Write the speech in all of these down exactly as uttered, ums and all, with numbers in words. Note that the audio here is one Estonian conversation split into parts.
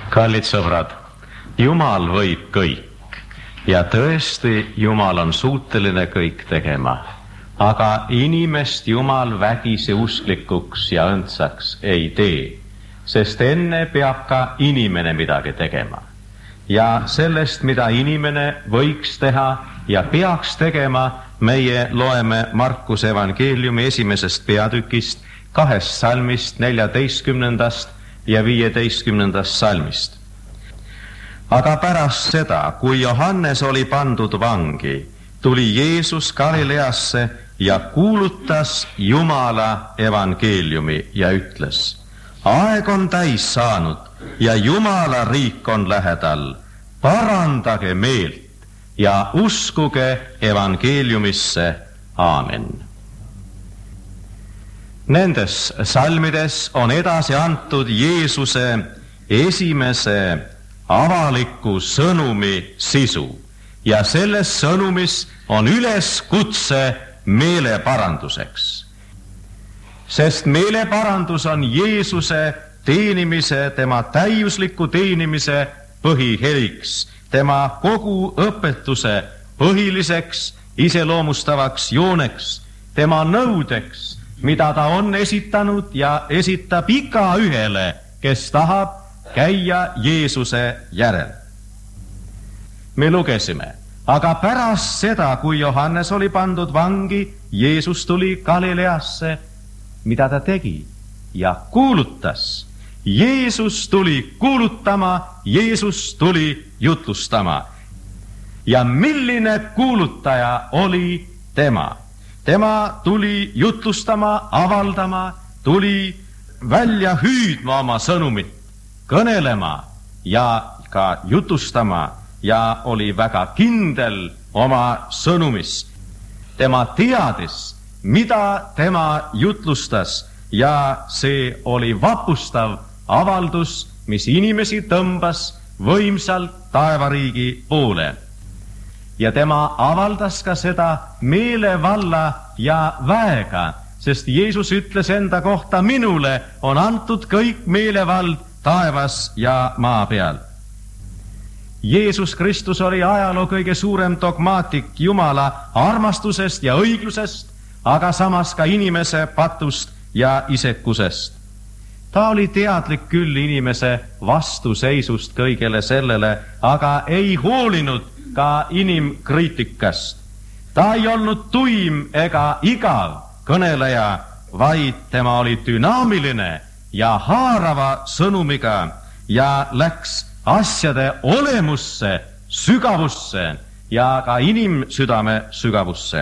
Kallid sõbrad, Jumal võib kõik ja tõesti Jumal on suuteline kõik tegema, aga inimest Jumal vägisi usklikuks ja õndsaks ei tee, sest enne peab ka inimene midagi tegema. Ja sellest, mida inimene võiks teha ja peaks tegema, meie loeme Markuse evangeeliumi esimesest peatükist, kahest salmist, neljateistkümnendast ja viieteistkümnendast salmist. Aga pärast seda, kui Johannes oli pandud vangi, tuli Jeesus Galileasse ja kuulutas Jumala evangeeliumi ja ütles: aeg on täis saanud ja Jumala riik on lähedal. Parandage meelt ja uskuge evangeeliumisse. Aamen. Nendes salmides on edasi antud Jeesuse esimese avaliku sõnumi sisu ja selles sõnumis on üleskutse meeleparanduseks. Sest meeleparandus on Jeesuse teenimise, tema täiusliku teenimise põhiheliks, tema kogu õpetuse põhiliseks iseloomustavaks jooneks, tema nõudeks, mida ta on esitanud ja esitab igaühele, kes tahab käia Jeesuse järel. Me lugesime, aga pärast seda, kui Johannes oli pandud vangi, Jeesus tuli Galileasse. Mida ta tegi? Ja kuulutas. Jeesus tuli kuulutama, Jeesus tuli jutlustama. Ja milline kuulutaja oli tema? Tema tuli jutlustama, avaldama, tuli välja hüüdma oma sõnumit, kõnelema ja ka jutustama ja oli väga kindel oma sõnumis. Tema teadis, mida tema jutlustas ja see oli vapustav avaldus, mis inimesi tõmbas võimsalt taevariigi poole. Ja tema avaldas ka seda meelevalla ja väega, sest Jeesus ütles enda kohta: minule on antud kõik meelevald taevas ja maa peal. Jeesus Kristus oli ajaloo kõige suurem dogmaatik Jumala armastusest ja õiglusest, aga samas ka inimese patust ja isekusest. Ta oli teadlik küll inimese vastuseisust kõigele sellele, aga ei hoolinud ka inimkriitikast. Ta ei olnud tuim ega igav kõneleja, vaid tema oli dünaamiline ja haarava sõnumiga ja läks asjade olemusse, sügavusse ja ka inimsüdame sügavusse.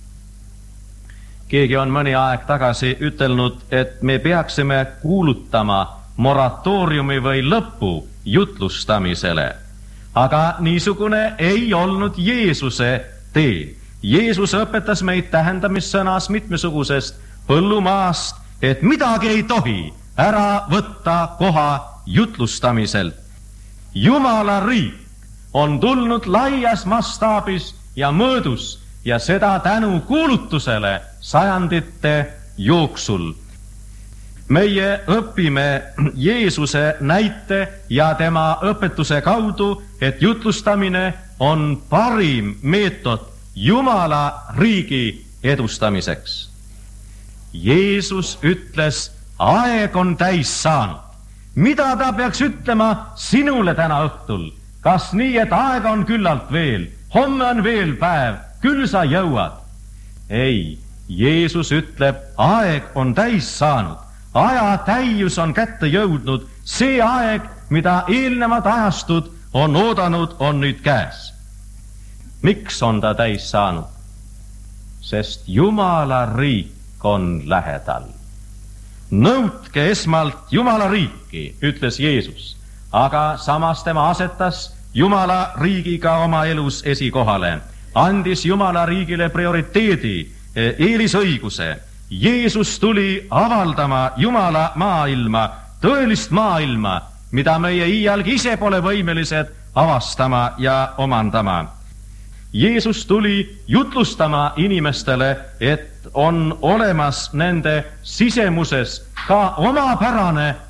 Keegi on mõni aeg tagasi ütelnud, et me peaksime kuulutama moratooriumi või lõppu jutlustamisele. Aga niisugune ei olnud Jeesuse tee. Jeesus õpetas meid tähendamissõnas mitmesugusest põllumaast, et midagi ei tohi ära võtta koha jutlustamiselt. Jumala riik on tulnud laias mastaabis ja mõõdus ja seda tänu kuulutusele sajandite jooksul. Meie õpime Jeesuse näite ja tema õpetuse kaudu, et jutlustamine on parim meetod Jumala riigi edustamiseks. Jeesus ütles, aeg on täis saanud. Mida ta peaks ütlema sinule täna õhtul? Kas nii, et aeg on küllalt veel, homme on veel päev, küll sa jõuad? Ei, Jeesus ütleb, aeg on täis saanud, aja täius on kätte jõudnud, see aeg, mida eelnevad ajastud on oodanud, on nüüd käes. Miks on ta täis saanud? Sest Jumala riik on lähedal. Nõudke esmalt Jumala riiki, ütles Jeesus, aga samas tema asetas Jumala riigiga oma elus esikohale, andis Jumala riigile prioriteedi, eelisõiguse. Jeesus tuli avaldama Jumala maailma, tõelist maailma, mida meie iialgi ise pole võimelised avastama ja omandama. Jeesus tuli jutlustama inimestele, et on olemas nende sisemuses ka omapärane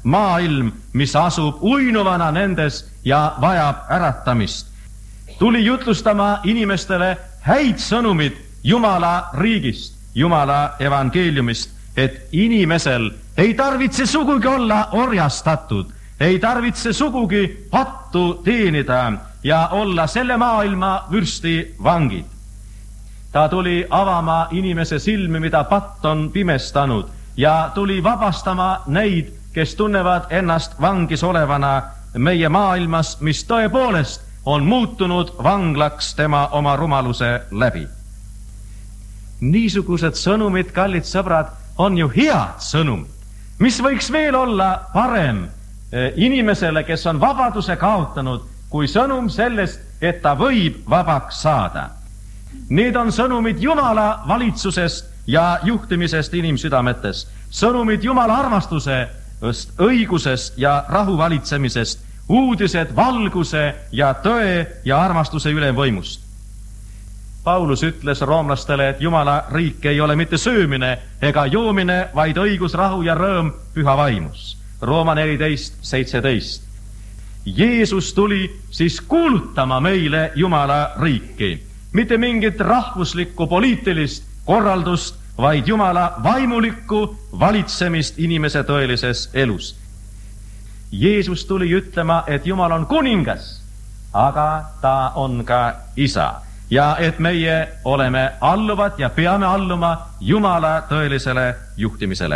maailm, mis asub uinuvana nendes ja vajab äratamist. Tuli jutlustama inimestele häid sõnumid Jumala riigist, Jumala evangeeliumist, et inimesel ei tarvitse sugugi olla orjastatud, ei tarvitse sugugi pattu teenida ja olla selle maailma vürsti vangid. Ta tuli avama inimese silmi, mida patt on pimestanud, ja tuli vabastama neid, kes tunnevad ennast vangis olevana meie maailmas, mis tõepoolest on muutunud vanglaks tema oma rumaluse läbi. Niisugused sõnumid, kallid sõbrad, on ju head sõnumid. Mis võiks veel olla parem inimesele, kes on vabaduse kaotanud, kui sõnum sellest, et ta võib vabaks saada. Need on sõnumid Jumala valitsusest ja juhtimisest inimsüdametes, sõnumid Jumala armastusest, õigusest ja rahu valitsemisest, uudised valguse ja tõe ja armastuse ülemvõimust. Paulus ütles roomlastele, et Jumala riik ei ole mitte söömine ega joomine, vaid õigus, rahu ja rõõm püha vaimus. Rooma neliteist seitseteist. Jeesus tuli siis kuulutama meile Jumala riiki, mitte mingit rahvuslikku poliitilist korraldust, vaid Jumala vaimulikku valitsemist inimese tõelises elus. Jeesus tuli ütlema, et Jumal on kuningas, aga ta on ka isa ja et meie oleme alluvad ja peame alluma Jumala tõelisele juhtimisele.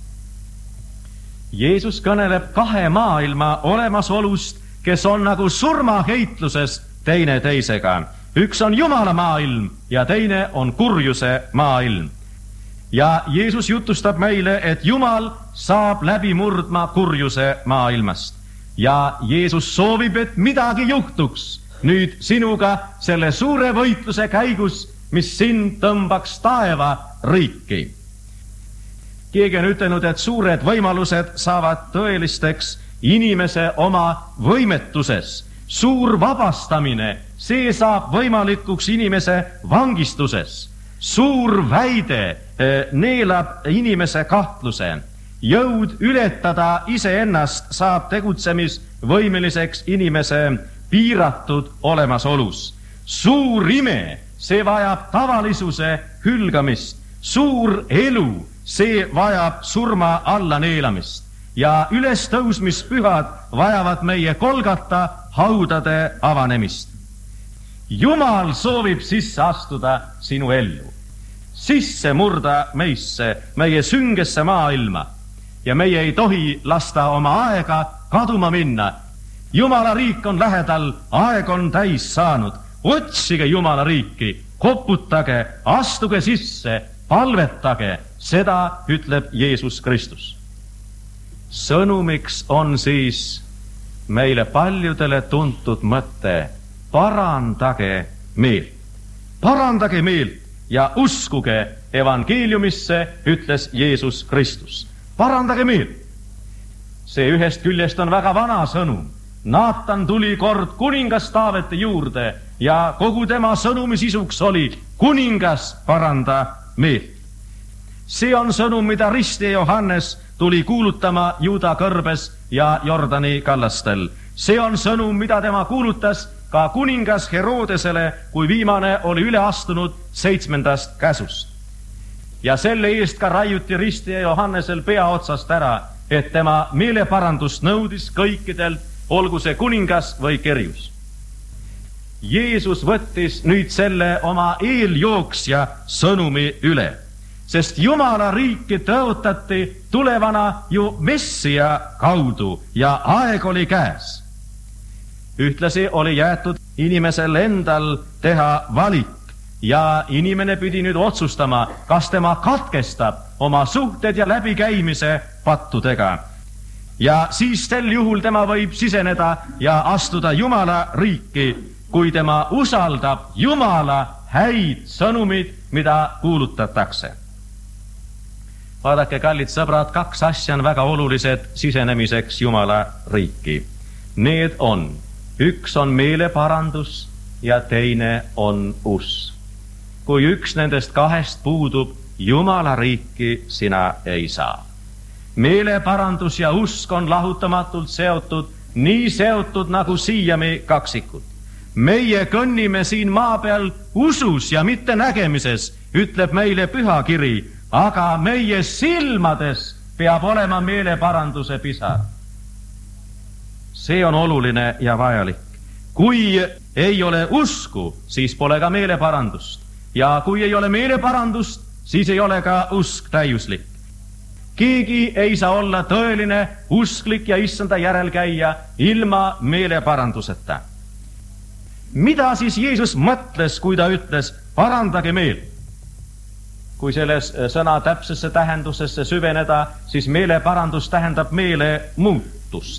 Jeesus kõneleb kahe maailma olemasolust, kes on nagu surmaheitluses teine teisega. Üks on Jumala maailm ja teine on kurjuse maailm. Ja Jeesus jutustab meile, et Jumal saab läbi murdma kurjuse maailmast. Ja Jeesus soovib, et midagi juhtuks nüüd sinuga selle suure võitluse käigus, mis sind tõmbaks taeva riiki. Keegi on ütelnud, et suured võimalused saavad tõelisteks inimese oma võimetuses. Suur vabastamine, see saab võimalikuks inimese vangistuses. Suur väide neelab inimese kahtluse. Jõud ületada iseennast saab tegutsemisvõimeliseks inimese piiratud olemasolus. Suur ime, see vajab tavalisuse hülgamist. Suur elu, see vajab surma alla neelamist. Ja ülestõusmispühad vajavad meie Golgata haudade avanemist. Jumal soovib sisse astuda sinu ellu, sisse murda meisse, meie süngesse maailma. Ja meie ei tohi lasta oma aega kaduma minna. Jumala riik on lähedal, aeg on täis saanud. Otsige Jumala riiki, koputage, astuge sisse, palvetage. Seda ütleb Jeesus Kristus. Sõnumiks on siis meile paljudele tuntud mõte: parandage meelt. Parandage meelt ja uskuge evangeeliumisse, ütles Jeesus Kristus. Parandage meelt. See ühest küljest on väga vana sõnum. Naatan tuli kord kuningas Taaveti juurde ja kogu tema sõnumi sisuks oli: kuningas, paranda meelt. See on sõnum, mida ristija Johannes tuli kuulutama Juuda kõrbes ja Jordani kallastel. See on sõnum, mida tema kuulutas ka kuningas Herodesele, kui viimane oli üle astunud seitsmendast käsust. Ja selle eest ka raiuti ristija Johannesel pea otsast ära, et tema meeleparandust nõudis kõikidelt, olgu see kuningas või kerjus. Jeesus võttis nüüd selle oma eeljooksja sõnumi üle, sest Jumala riiki tõotati tulevana ju Messia kaudu ja aeg oli käes. Ühtlasi oli jäetud inimesel endal teha valik ja inimene pidi nüüd otsustama, kas tema katkestab oma suhted ja läbikäimise pattudega. Ja siis sel juhul tema võib siseneda ja astuda Jumala riiki, kui tema usaldab Jumala häid sõnumid, mida kuulutatakse. Vaadake, kallid sõbrad, kaks asja on väga olulised sisenemiseks Jumala riiki. Need on, üks on meeleparandus ja teine on usk. Kui üks nendest kahest puudub, Jumala riiki sina ei saa. meeleparandus ja usk on lahutamatult seotud, nii seotud nagu siiami kaksikud. Meie kõnnime siin maa peal usus ja mitte nägemises, ütleb meile pühakiri, aga meie silmades peab olema meeleparanduse pisar. See on oluline ja vajalik. Kui ei ole usku, siis pole ka meeleparandust. Ja kui ei ole meeleparandust, siis ei ole ka usk täiuslik. Keegi ei saa olla tõeline usklik ja issanda järelkäija ilma meeleparanduseta. Mida siis Jeesus mõtles, kui ta ütles, parandage meel? Kui selles sõna täpsesse tähendusesse süveneda, siis meeleparandus tähendab meele muutust.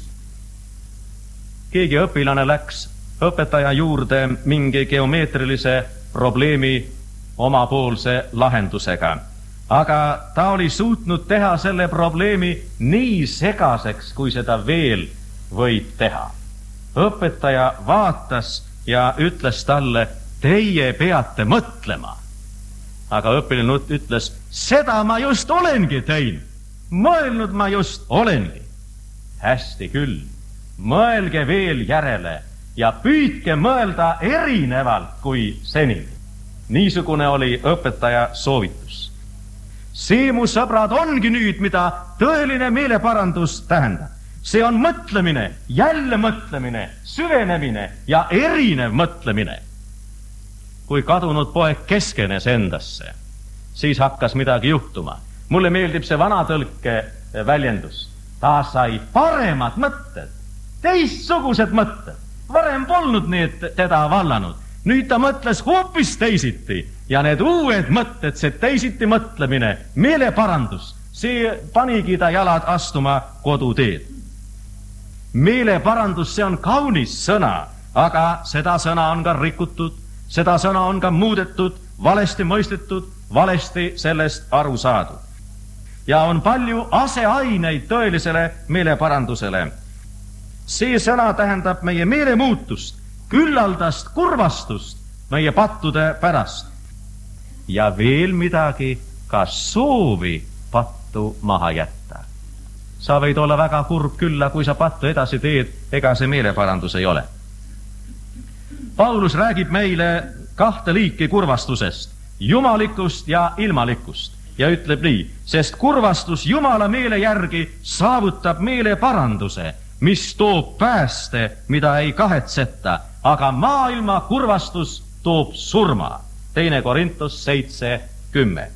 Keegi õpilane läks õpetaja juurde mingi geomeetrilise probleemi omapoolse lahendusega. Aga ta oli suutnud teha selle probleemi nii segaseks, kui seda veel võib teha. Õpetaja vaatas ja ütles talle, teie peate mõtlema. Aga õpilane ütles, seda ma just olengi teinud. Mõelnud ma just olengi. Hästi küll, mõelge veel järele ja püüdke mõelda erinevalt kui seni. Niisugune oli õpetaja soovitus. See, mu sõbrad, ongi nüüd, mida tõeline meeleparandus tähendab. See on mõtlemine, jälle mõtlemine, süvenemine ja erinev mõtlemine. Kui kadunud poeg keskenes endasse, siis hakkas midagi juhtuma. Mulle meeldib see vanatõlke väljendus. Ta sai paremad mõtted, teistsugused mõtted. Varem polnud need teda vallanud. Nüüd ta mõtles hoopis teisiti ja need uued mõtted, see teisiti mõtlemine, meeleparandus, see panigi ta jalad astuma koduteed. Meeleparandus, see on kaunis sõna, aga seda sõna on ka rikutud, seda sõna on ka muudetud, valesti mõistetud, valesti sellest aru saadud. Ja on palju aseaineid tõelisele meeleparandusele. See sõna tähendab meie meelemuutust, küllaldast kurvastust meie pattude pärast. Ja veel midagi, ka soovi pattu maha jätta. Sa võid olla väga kurb külla, kui sa pattu edasi teed, ega see meeleparandus ei ole. Paulus räägib meile kahte liiki kurvastusest, jumalikust ja ilmalikust, ja ütleb nii, sest kurvastus Jumala meele järgi saavutab meeleparanduse, mis toob pääste, mida ei kahetseta, aga maailma kurvastus toob surma. Teine Korintus seitse kümme.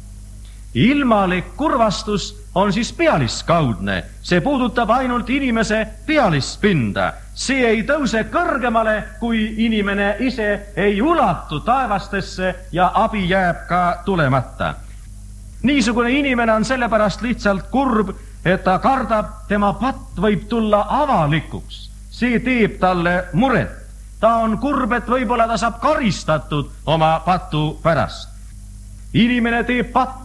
Ilmalik kurvastus on siis pealiskaudne. See puudutab ainult inimese pealispinda. See ei tõuse kõrgemale, kui inimene ise ei ulatu taevastesse ja abi jääb ka tulemata. Niisugune inimene on sellepärast lihtsalt kurb, et ta kardab, tema patt võib tulla avalikuks. See teeb talle muret. Ta on kurb, et võib-olla ta saab karistatud oma patu pärast. Inimene teeb pattu